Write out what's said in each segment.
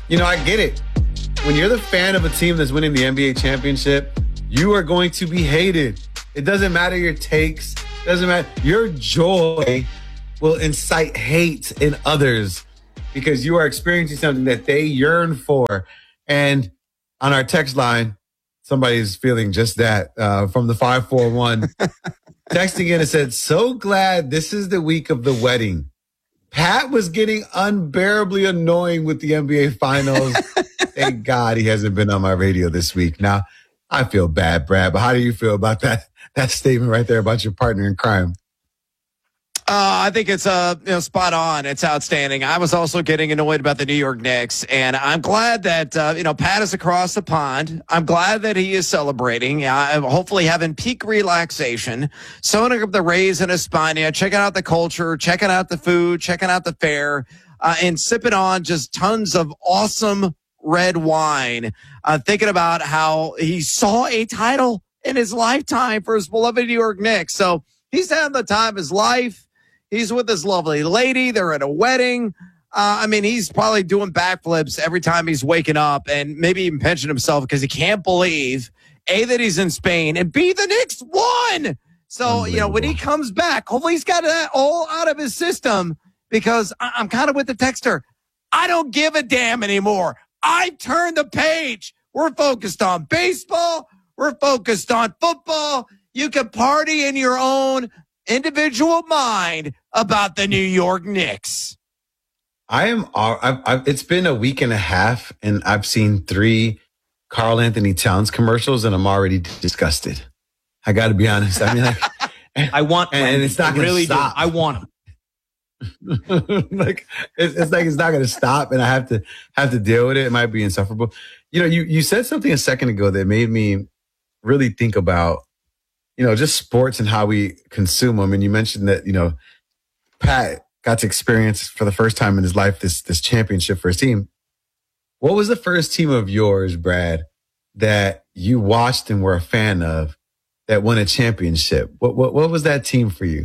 I get it. When you're the fan of a team that's winning the NBA championship, you are going to be hated. It doesn't matter your takes. It doesn't matter. Your joy will incite hate in others because you are experiencing something that they yearn for. And on our text line, somebody's feeling just that from the 541. Texting in and said, so glad this is the week of the wedding. Pat was getting unbearably annoying with the NBA Finals. Thank God he hasn't been on my radio this week. Now, I feel bad, Brad, but how do you feel about that statement right there about your partner in crime? I think it's spot on. It's outstanding. I was also getting annoyed about the New York Knicks, and I'm glad that Pat is across the pond. I'm glad that he is celebrating. I'm hopefully having peak relaxation, sewing up the rays in España, checking out the culture, checking out the food, checking out the fare, and sipping on just tons of awesome red wine. Thinking about how he saw a title in his lifetime for his beloved New York Knicks. So he's having the time of his life. He's with this lovely lady. They're at a wedding. He's probably doing backflips every time he's waking up and maybe even pinching himself because he can't believe, A, that he's in Spain, and B, the Knicks won. So, when he comes back, hopefully he's got that all out of his system because I'm kind of with the texter. I don't give a damn anymore. I turned the page. We're focused on baseball. We're focused on football. You can party in your own individual mind about the New York Knicks. It's been a week and a half, and I've seen 3 Karl Anthony Towns commercials, and I'm already disgusted. I got to be honest. I want, and it's not going to really stop. I want them. It's not going to stop, and I have to deal with it. It might be insufferable. You said something a second ago that made me really think about just sports and how we consume them. And you mentioned that, Pat got to experience for the first time in his life this championship for his team. What was the first team of yours, Brad, that you watched and were a fan of that won a championship? What was that team for you?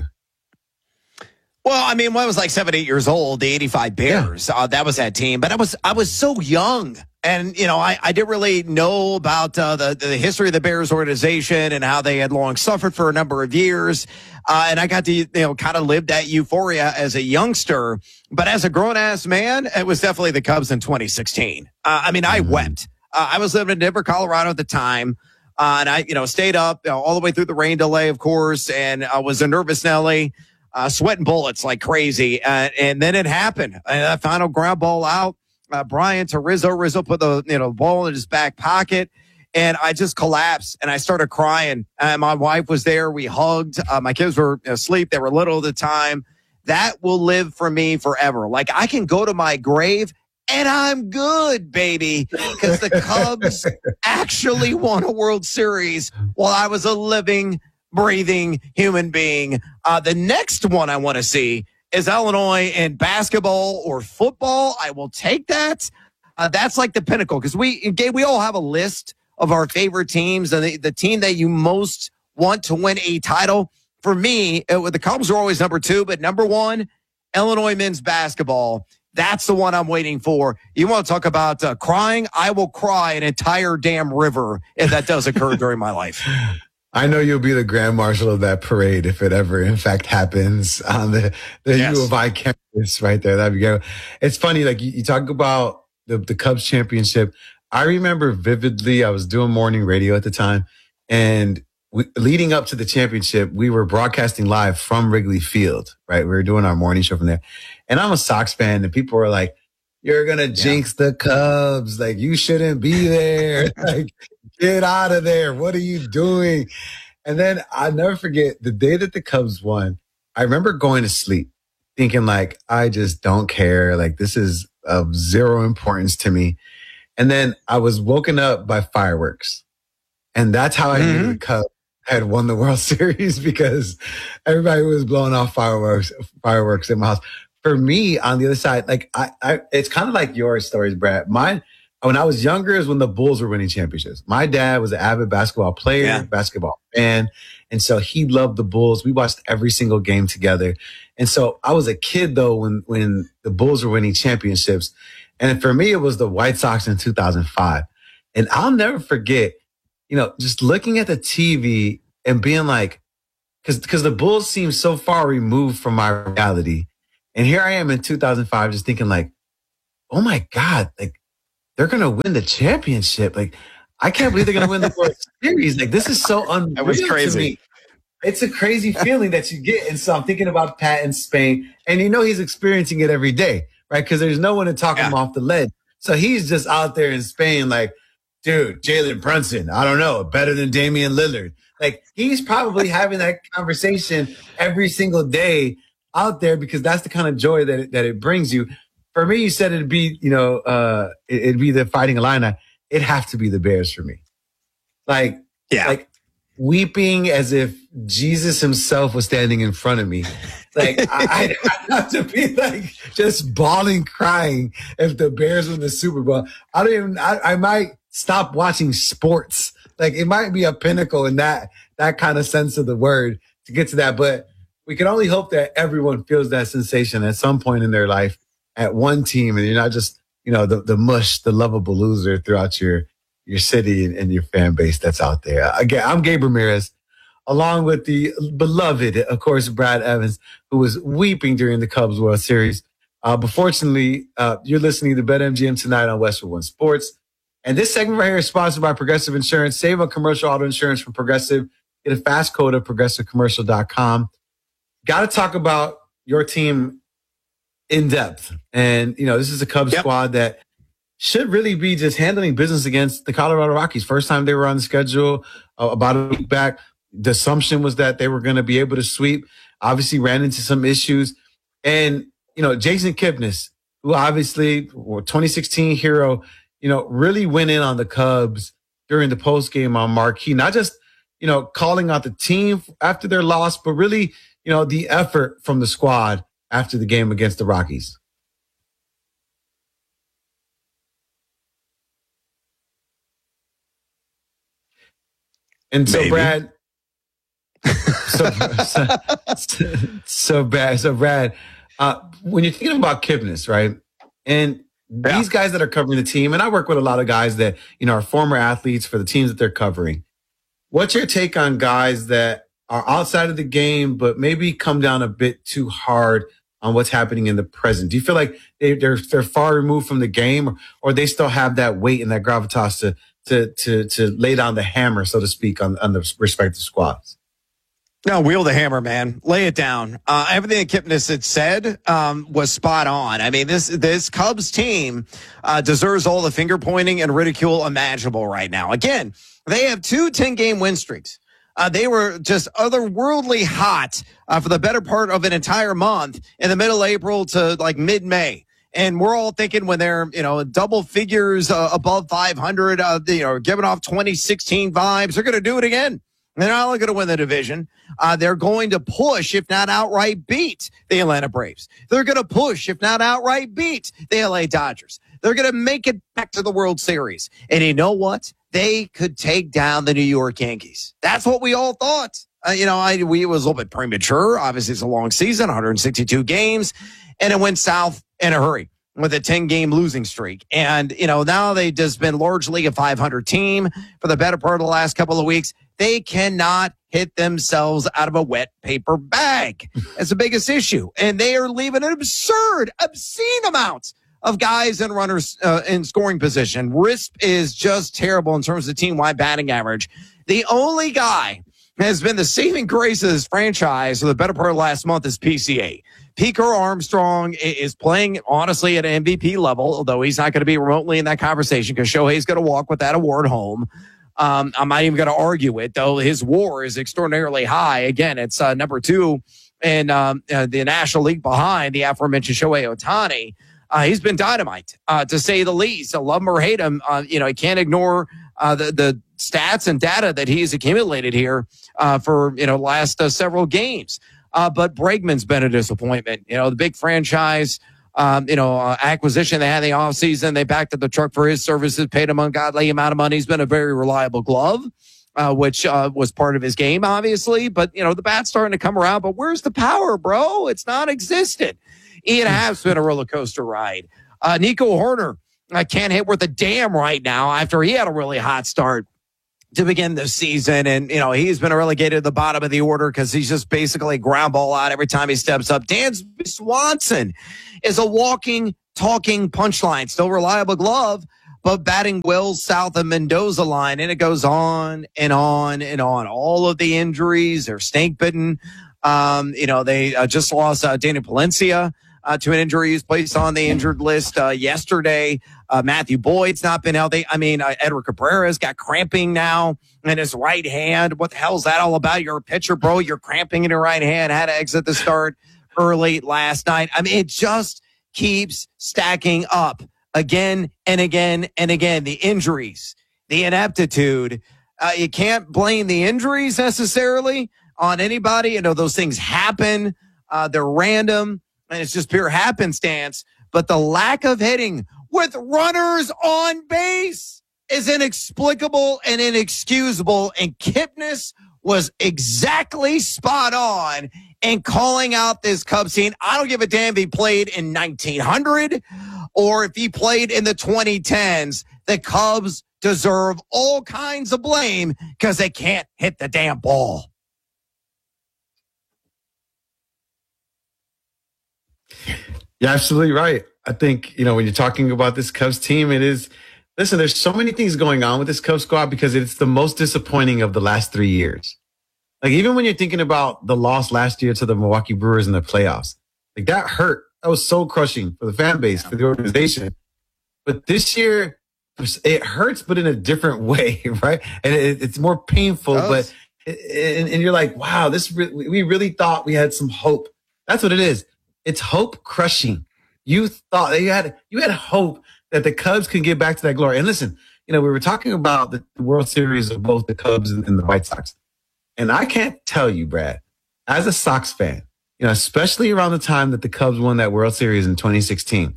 Well, when I was like 7, 8 years old, the 85 Bears, that was that team. But I was so young. And, I didn't really know about the history of the Bears organization and how they had long suffered for a number of years. And I got to, kind of live that euphoria as a youngster. But as a grown-ass man, it was definitely the Cubs in 2016. I wept. I was living in Denver, Colorado at the time. And I, stayed up all the way through the rain delay, of course, and I was a nervous Nelly. Sweating bullets like crazy. And then it happened. And that final ground ball out. Brian to Rizzo put the ball in his back pocket, and I just collapsed and I started crying. My wife was there. We hugged. My kids were asleep. They were little at the time. That will live for me forever. Like I can go to my grave and I'm good, baby, because the Cubs actually won a World Series while I was a living, breathing human being. The next one I want to see is Illinois in basketball or football. I will take that. That's like the pinnacle because we all have a list of our favorite teams and the team that you most want to win a title. For me, the Cubs are always number 2, but number 1, Illinois men's basketball. That's the one I'm waiting for. You want to talk about crying? I will cry an entire damn river if that does occur during my life. I know you'll be the grand marshal of that parade if it ever, in fact, happens on the U of I campus right there. That'd be good. It's funny, like you talk about the Cubs championship. I remember vividly, I was doing morning radio at the time, and leading up to the championship, we were broadcasting live from Wrigley Field, right? We were doing our morning show from there. And I'm a Sox fan, and people were like, you're going to jinx the Cubs. Like, you shouldn't be there. Like, get out of there. What are you doing? And then I'll never forget the day that the Cubs won. I remember going to sleep thinking like, I just don't care. Like, this is of zero importance to me. And then I was woken up by fireworks. And that's how I knew the Cubs had won the World Series, because everybody was blowing off fireworks in my house. For me, on the other side, like it's kind of like your stories, Brad. Mine, when I was younger, is when the Bulls were winning championships. My dad was an avid basketball player, basketball fan. And so he loved the Bulls. We watched every single game together. And so I was a kid, though, when the Bulls were winning championships. And for me, it was the White Sox in 2005. And I'll never forget, just looking at the TV and being like, because the Bulls seem so far removed from my reality. And here I am in 2005 just thinking like, oh my God, like they're going to win the championship. Like, I can't believe they're going to win the World Series. Like, this is so unreal that was crazy. to me. It's a crazy feeling that you get. And so I'm thinking about Pat in Spain. And he's experiencing it every day, right? Because there's no one to talk him off the ledge. So he's just out there in Spain like, dude, Jalen Brunson, I don't know, better than Damian Lillard. Like, he's probably having that conversation every single day out there because that's the kind of joy that it brings you. For me, you said it'd be, it'd be the Fighting Illini. It'd have to be the Bears for me. Like weeping as if Jesus himself was standing in front of me. Like, I'd have to be like just bawling, crying if the Bears win the Super Bowl. I might stop watching sports. Like, it might be a pinnacle in that kind of sense of the word to get to that. But we can only hope that everyone feels that sensation at some point in their life at one team. And you're not just, the mush, the lovable loser throughout your city and your fan base that's out there. Again, I'm Gabe Ramirez, along with the beloved, of course, Brad Evans, who was weeping during the Cubs World Series. But fortunately, you're listening to BetMGM tonight on Westwood One Sports. And this segment right here is sponsored by Progressive Insurance. Save on commercial auto insurance from Progressive. Get a fast code at progressivecommercial.com. Got to talk about your team in depth. And, this is a Cubs squad that should really be just handling business against the Colorado Rockies. First time they were on the schedule about a week back. The assumption was that they were going to be able to sweep. Obviously ran into some issues. And, Jason Kipnis, who obviously 2016 hero, really went in on the Cubs during the postgame on Marquee, not just, calling out the team after their loss, but really, the effort from the squad after the game against the Rockies. And so, Brad, Brad, when you're thinking about Kipnis, right? And these guys that are covering the team, and I work with a lot of guys that, are former athletes for the teams that they're covering. What's your take on guys that are outside of the game, but maybe come down a bit too hard on what's happening in the present? Do you feel like they're far removed from the game, or they still have that weight and that gravitas to lay down the hammer, so to speak, on the respective squads? No, wield the hammer, man. Lay it down. Everything that Kipnis had said was spot on. I mean, this Cubs team deserves all the finger pointing and ridicule imaginable right now. Again, they have 2 10-game win streaks. They were just otherworldly hot for the better part of an entire month in the middle of April to like mid-May. And we're all thinking when they're, double figures above 500, giving off 2016 vibes, they're going to do it again. They're not only going to win the division. They're going to push, if not outright beat, the Atlanta Braves. They're going to push, if not outright beat, the LA Dodgers. They're going to make it back to the World Series. And you know what? They could take down the New York Yankees. That's what we all thought. It was a little bit premature. Obviously, it's a long season, 162 games, and it went south in a hurry with a 10-game losing streak. And, now they've just been largely a 500 team for the better part of the last couple of weeks. They cannot hit themselves out of a wet paper bag. That's the biggest issue. And they are leaving an obscene amount of guys and runners in scoring position. RISP is just terrible in terms of team-wide batting average. The only guy has been the saving grace of this franchise for the better part of last month is PCA. Pico Armstrong is playing, honestly, at an MVP level, although he's not going to be remotely in that conversation because Shohei's going to walk with that award home. I'm not even going to argue it, though. His WAR is extraordinarily high. Again, it's number 2 in the National League behind the aforementioned Shohei Ohtani. He's been dynamite, to say the least. So love him or hate him, you can't ignore the stats and data that he's accumulated here for last several games. But Bregman's been a disappointment. The big franchise, acquisition they had in the offseason. They backed up the truck for his services, paid him an ungodly amount of money. He's been a very reliable glove, which was part of his game, obviously. But, the bat's starting to come around. But where's the power, bro? It's non-existent. Ian Happ's been a roller coaster ride. Nico Horner can't hit worth a damn right now after he had a really hot start to begin this season. And, he's been relegated to the bottom of the order because he's just basically ground ball out every time he steps up. Dansby Swanson is a walking, talking punchline. Still reliable glove, but batting well south of Mendoza line. And it goes on and on and on. All of the injuries, they're snake bitten. They just lost Daniel Palencia to an injury. He was placed on the injured list yesterday. Matthew Boyd's not been healthy. Edward Cabrera's got cramping now in his right hand. What the hell is that all about? You're a pitcher, bro. You're cramping in your right hand. Had to exit the start early last night. It just keeps stacking up again and again and again. The injuries, the ineptitude. You can't blame the injuries necessarily on anybody. Those things happen. They're random, and it's just pure happenstance. But the lack of hitting with runners on base is inexplicable and inexcusable. And Kipnis was exactly spot on in calling out this Cubs team. I don't give a damn if he played in 1900 or if he played in the 2010s. The Cubs deserve all kinds of blame because they can't hit the damn ball. You're absolutely right. I think, when you're talking about this Cubs team, listen, there's so many things going on with this Cubs squad because it's the most disappointing of the last 3 years. Like, even when you're thinking about the loss last year to the Milwaukee Brewers in the playoffs, like, that hurt. That was so crushing for the fan base, for the organization. But this year, it hurts, but in a different way, right? And it's more painful, but you're like, wow, we really thought we had some hope. That's what it is. It's hope crushing. You thought you had hope that the Cubs can get back to that glory. And listen, we were talking about the World Series of both the Cubs and the White Sox. And I can't tell you, Brad, as a Sox fan, especially around the time that the Cubs won that World Series in 2016,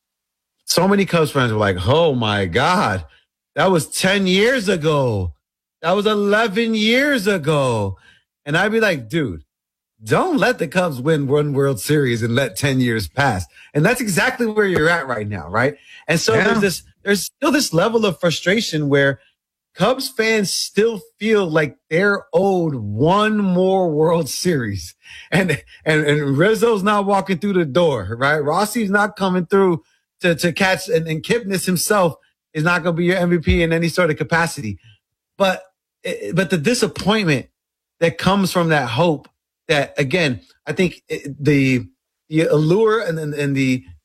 so many Cubs fans were like, oh my God, that was 10 years ago. That was 11 years ago. And I'd be like, dude, don't let the Cubs win one World Series and let 10 years pass. And that's exactly where you're at right now, right? And so there's still this level of frustration where Cubs fans still feel like they're owed one more World Series. And Rizzo's not walking through the door, right? Rossi's not coming through to catch, and Kipnis himself is not going to be your MVP in any sort of capacity. But the disappointment that comes from that hope, that, again, I think the allure and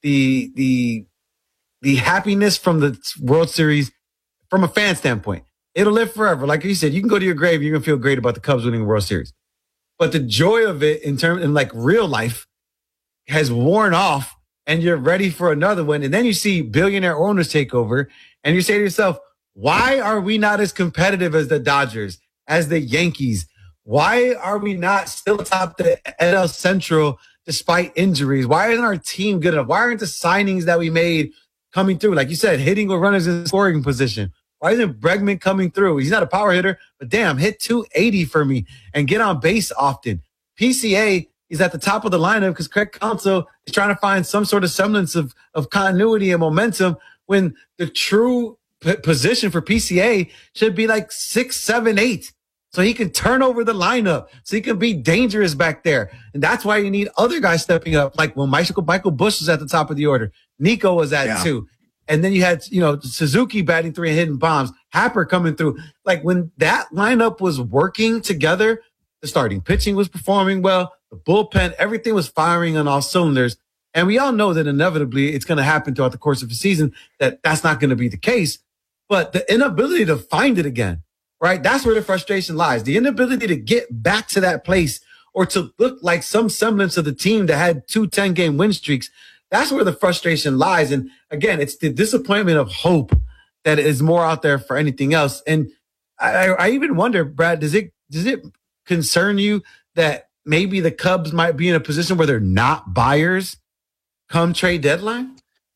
the happiness from the World Series, from a fan standpoint, it'll live forever. Like you said, you can go to your grave, you're gonna feel great about the Cubs winning the World Series. But the joy of it in like real life has worn off, and you're ready for another one. And then you see billionaire owners take over, and you say to yourself, why are we not as competitive as the Dodgers, as the Yankees? Why are we not still atop the NL Central despite injuries? Why isn't our team good enough? Why aren't the signings that we made coming through? Like you said, hitting with runners in scoring position. Why isn't Bregman coming through? He's not a power hitter, but damn, hit 280 for me and get on base often. PCA is at the top of the lineup because Craig Counsell is trying to find some sort of semblance of continuity and momentum when the true position for PCA should be like 6, 7, 8. So he can turn over the lineup, so he can be dangerous back there. And that's why you need other guys stepping up. Like when Michael Busch was at the top of the order, Nico was at 2. And then you had, Suzuki batting 3 and hitting bombs, Happer coming through. Like when that lineup was working together, the starting pitching was performing well, the bullpen, everything was firing on all cylinders. And we all know that inevitably it's going to happen throughout the course of the season that's not going to be the case. But the inability to find it again, right? That's where the frustration lies. The inability to get back to that place or to look like some semblance of the team that had 2 10-game win streaks. That's where the frustration lies. And again, it's the disappointment of hope that is more out there for anything else. And I even wonder, Brad, does it concern you that maybe the Cubs might be in a position where they're not buyers come trade deadline?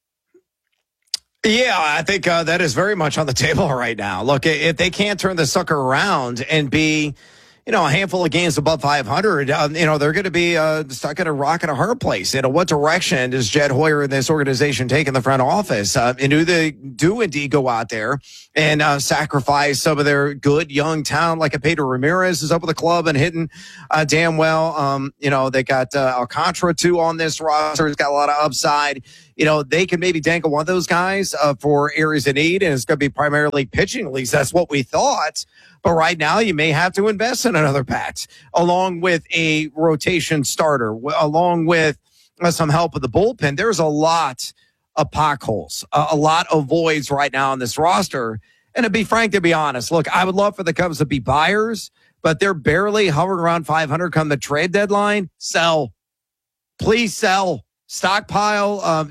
Yeah, I think that is very much on the table right now. Look, if they can't turn the sucker around and be, a handful of games above 500, they're going to be stuck in a rock and a hard place. What direction does Jed Hoyer and this organization take in the front office? And do they do indeed go out there and sacrifice some of their good young talent, like a Pedro Ramirez is up with the club and hitting damn well. They got Alcantara too on this roster. He's got a lot of upside. They can maybe dangle one of those guys for areas of need, and it's going to be primarily pitching. At least that's what we thought. But right now, you may have to invest in another bat, along with a rotation starter, along with some help with the bullpen. There's a lot of potholes, a lot of voids right now on this roster. And to be honest, look, I would love for the Cubs to be buyers, but they're barely hovering around 500 come the trade deadline. Sell. Please sell. Stockpile,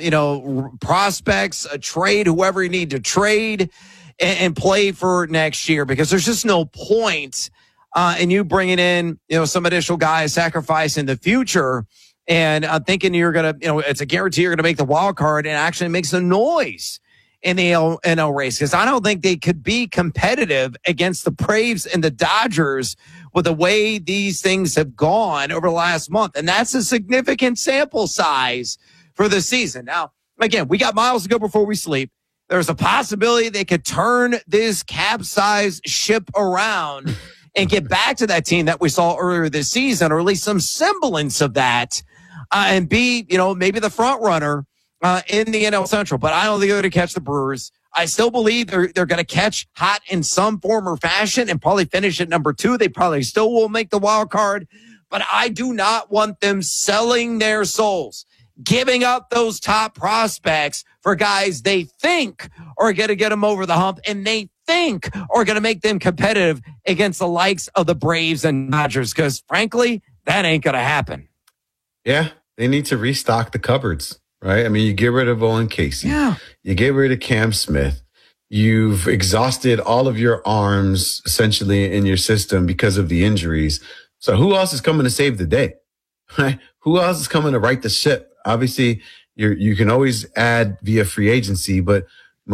prospects, trade whoever you need to trade and play for next year, because there's just no point in you bringing in, some additional guys, sacrifice in the future, and thinking you're going to, it's a guarantee you're going to make the wild card and actually make some noise in the NL race. Because I don't think they could be competitive against the Braves and the Dodgers with the way these things have gone over the last month. And that's a significant sample size for the season. Now, again, we got miles to go before we sleep. There's a possibility they could turn this capsized ship around and get back to that team that we saw earlier this season, or at least some semblance of that, and be, maybe the front runner in the NL Central. But I don't think they're going to catch the Brewers. I still believe they're going to catch hot in some form or fashion and probably finish at number 2. They probably still will make the wild card, but I do not want them selling their souls, giving up those top prospects for guys they think are going to get them over the hump and they think are going to make them competitive against the likes of the Braves and Dodgers, because frankly, that ain't going to happen. Yeah, they need to restock the cupboards, right? I mean, you get rid of Owen Casey. Yeah. You get rid of Cam Smith. You've exhausted all of your arms essentially in your system because of the injuries. So who else is coming to save the day? Right? Who else is coming to right the ship? Obviously, you can always add via free agency, but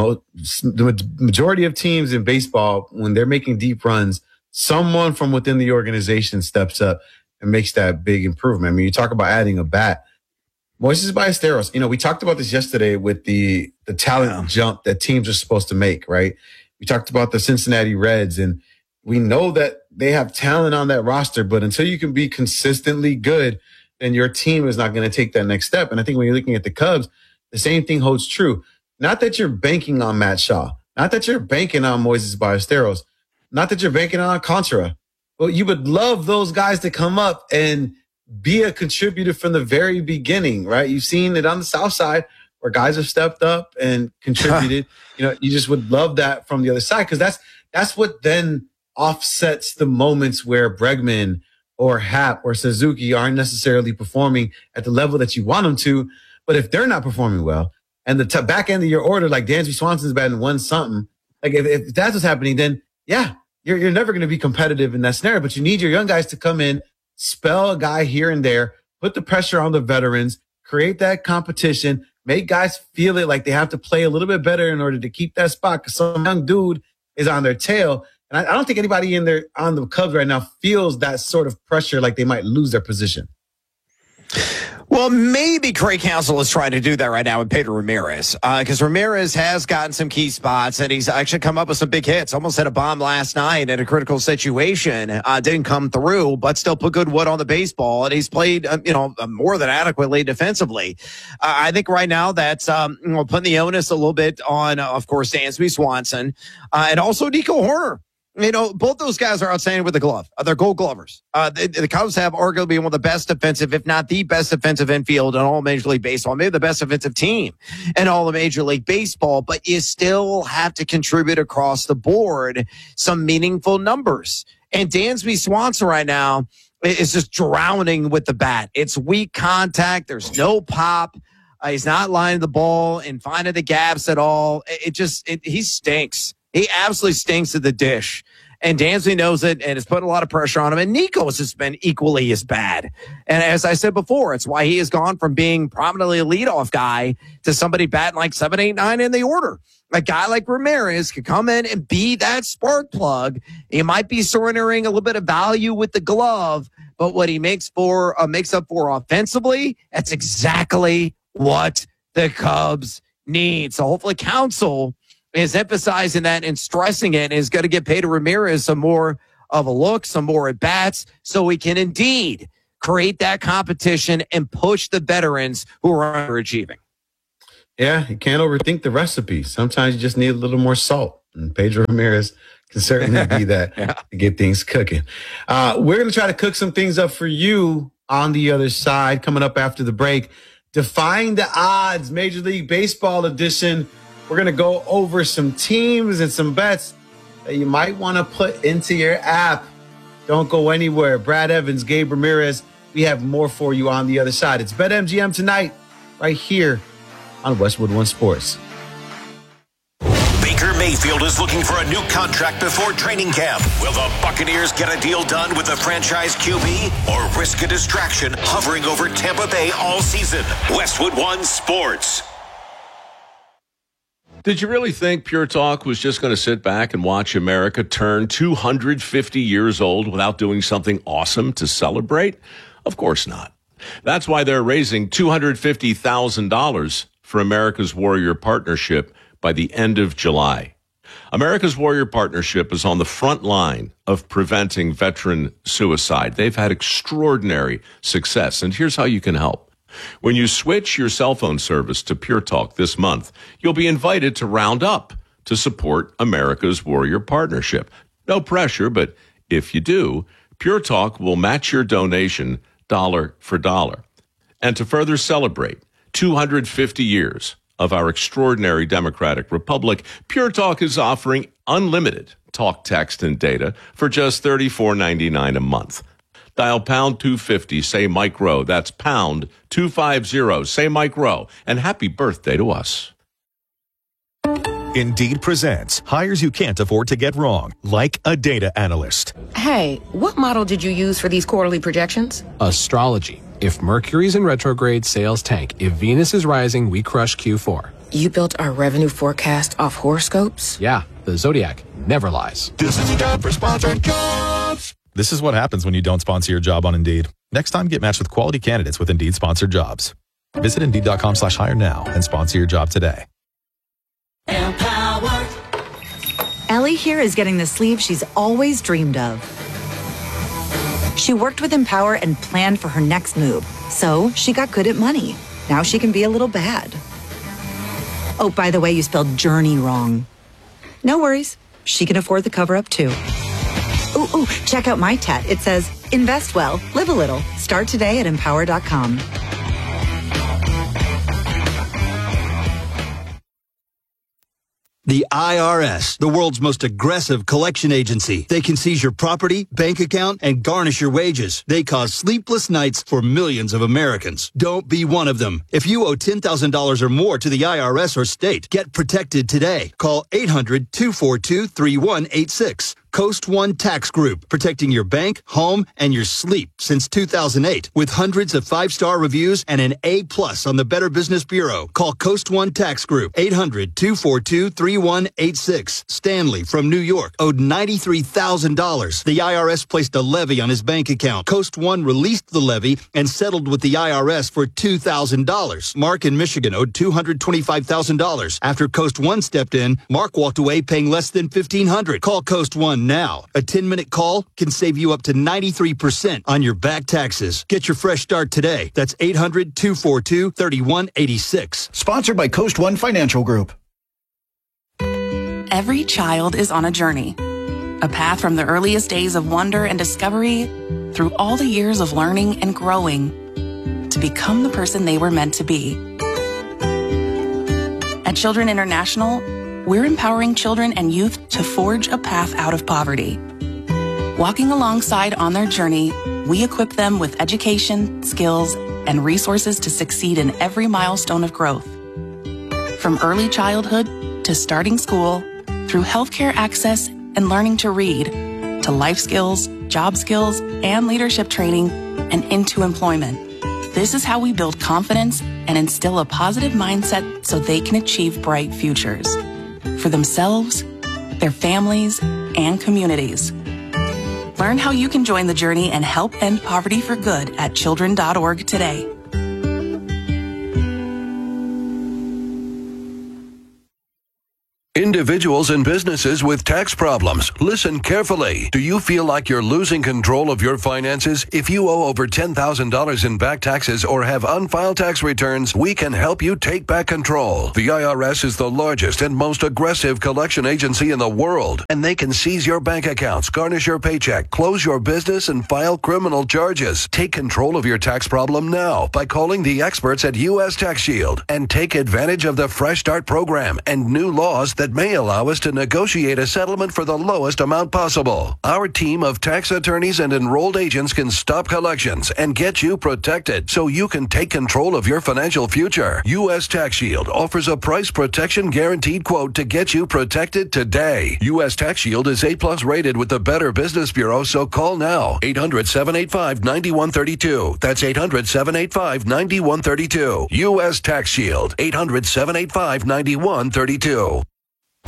the majority of teams in baseball, when they're making deep runs, someone from within the organization steps up and makes that big improvement. I mean, you talk about adding a bat. Moises Ballesteros, we talked about this yesterday with the talent jump that teams are supposed to make, right? We talked about the Cincinnati Reds, and we know that they have talent on that roster, but until you can be consistently good, then your team is not going to take that next step. And I think when you're looking at the Cubs, the same thing holds true. Not that you're banking on Matt Shaw, not that you're banking on Moises Ballesteros, not that you're banking on Alcantara, but you would love those guys to come up and be a contributor from the very beginning, right? You've seen it on the South Side where guys have stepped up and contributed. You just would love that from the other side, because that's what then offsets the moments where Bregman or Happ or Suzuki aren't necessarily performing at the level that you want them to. But if they're not performing well, and the back end of your order, like Dansby Swanson's batting 1-something, like if that's what's happening, then yeah, you're never going to be competitive in that scenario. But you need your young guys to come in, spell a guy here and there, put the pressure on the veterans, create that competition, make guys feel it like they have to play a little bit better in order to keep that spot, because some young dude is on their tail. And I don't think anybody on the Cubs right now feels that sort of pressure, like they might lose their position. Well, maybe Craig Counsell is trying to do that right now with Pedro Ramirez, because Ramirez has gotten some key spots, and he's actually come up with some big hits. Almost hit a bomb last night in a critical situation. Didn't come through, but still put good wood on the baseball, and he's played, more than adequately defensively. I think right now that's putting the onus a little bit on, of course, Dansby Swanson, and also Nico Horner. Both those guys are outstanding with the glove. They're Gold Glovers. The Cubs have arguably one of the best defensive, if not the best defensive infield in all Major League Baseball, maybe the best defensive team in all of Major League Baseball, but you still have to contribute across the board some meaningful numbers. And Dansby Swanson right now is just drowning with the bat. It's weak contact. There's no pop. He's not lining the ball and finding the gaps at all. He stinks. He absolutely stinks at the dish. And Dansby knows it and has put a lot of pressure on him. And Nico's has been equally as bad. And as I said before, it's why he has gone from being prominently a leadoff guy to somebody batting like 7, 8, 9 in the order. A guy like Ramirez could come in and be that spark plug. He might be surrendering a little bit of value with the glove, but what he makes up for offensively, that's exactly what the Cubs need. So hopefully Counsell is emphasizing that and stressing it and is going to get Pedro Ramirez some more of a look, some more at bats, so we can indeed create that competition and push the veterans who are underachieving. Yeah, you can't overthink the recipe. Sometimes you just need a little more salt. And Pedro Ramirez can certainly be that to get things cooking. We're going to try to cook some things up for you on the other side coming up after the break. Defying the Odds, Major League Baseball edition. We're going to go over some teams and some bets that you might want to put into your app. Don't go anywhere. Brad Evans, Gabe Ramirez. We have more for you on the other side. It's BetMGM tonight, right here on Westwood One Sports. Baker Mayfield is looking for a new contract before training camp. Will the Buccaneers get a deal done with the franchise QB or risk a distraction hovering over Tampa Bay all season? Westwood One Sports. Did you really think Pure Talk was just going to sit back and watch America turn 250 years old without doing something awesome to celebrate? Of course not. That's why they're raising $250,000 for America's Warrior Partnership by the end of July. America's Warrior Partnership is on the front line of preventing veteran suicide. They've had extraordinary success, and here's how you can help. When you switch your cell phone service to Pure Talk this month, you'll be invited to round up to support America's Warrior Partnership. No pressure, but if you do, Pure Talk will match your donation dollar for dollar. And to further celebrate 250 years of our extraordinary democratic republic, Pure Talk is offering unlimited talk, text, and data for just $34.99 a month. Dial pound 250, say Mike Rowe. That's pound 250, say Mike Rowe. And happy birthday to us. Indeed presents hires you can't afford to get wrong, like a data analyst. Hey, what model did you use for these quarterly projections? Astrology. If Mercury's in retrograde, sales tank. If Venus is rising, we crush Q4. You built our revenue forecast off horoscopes? Yeah, the Zodiac never lies. This is the time for sponsored jobs. This is what happens when you don't sponsor your job on Indeed. Next time, get matched with quality candidates with Indeed sponsored jobs. Visit Indeed.com/hire now and sponsor your job today. Empower. Ellie here is getting the sleeve she's always dreamed of. She worked with Empower and planned for her next move, so she got good at money. Now she can be a little bad. Oh, by the way, you spelled journey wrong. No worries. She can afford the cover-up, too. Ooh, check out my tat. It says, invest well, live a little. Start today at Empower.com. The IRS, the world's most aggressive collection agency. They can seize your property, bank account, and garnish your wages. They cause sleepless nights for millions of Americans. Don't be one of them. If you owe $10,000 or more to the IRS or state, get protected today. Call 800-242-3186. Coast One Tax Group, protecting your bank, home, and your sleep since 2008. With hundreds of 5-star reviews and an A+ on the Better Business Bureau. Call Coast One Tax Group, 800-242-3186. Stanley from New York owed $93,000. The IRS placed a levy on his bank account. Coast One released the levy and settled with the IRS for $2,000. Mark in Michigan owed $225,000. After Coast One stepped in, Mark walked away paying less than $1,500. Call Coast One now. A 10-minute call can save you up to 93% on your back taxes. Get your fresh start today. That's 800-242-3186. Sponsored by Coast One Financial Group. Every child is on a journey. A path from the earliest days of wonder and discovery through all the years of learning and growing to become the person they were meant to be. At Children International, we're empowering children and youth to forge a path out of poverty. Walking alongside on their journey, we equip them with education, skills, and resources to succeed in every milestone of growth. From early childhood to starting school, through healthcare access and learning to read, to life skills, job skills, and leadership training, and into employment. This is how we build confidence and instill a positive mindset so they can achieve bright futures for themselves, their families, and communities. Learn how you can join the journey and help end poverty for good at children.org today. Individuals and businesses with tax problems, listen carefully. Do you feel like you're losing control of your finances? If you owe over $10,000 in back taxes or have unfiled tax returns, we can help you take back control. The IRS is the largest and most aggressive collection agency in the world, and they can seize your bank accounts, garnish your paycheck, close your business, and file criminal charges. Take control of your tax problem now by calling the experts at U.S. Tax Shield and take advantage of the Fresh Start program and new laws that may allow us to negotiate a settlement for the lowest amount possible. Our team of tax attorneys and enrolled agents can stop collections and get you protected so you can take control of your financial future. U.S. Tax Shield offers a price protection guaranteed quote to get you protected today. U.S. Tax Shield is A+ rated with the Better Business Bureau, so call now. 800-785-9132. That's 800-785-9132. U.S. Tax Shield. 800-785-9132.